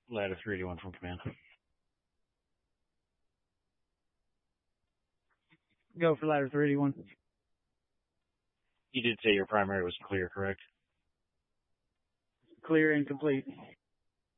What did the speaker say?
Ladder 381 from command. Go for ladder 381. You did say your primary was clear, correct? Clear and complete.